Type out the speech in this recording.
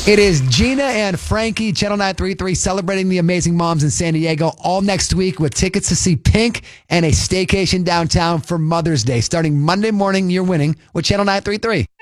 It is Gina and Frankie, Channel 933, celebrating the amazing moms in San Diego all next week with tickets to see Pink and a staycation downtown for Mother's Day. Starting Monday morning, you're winning with Channel 933.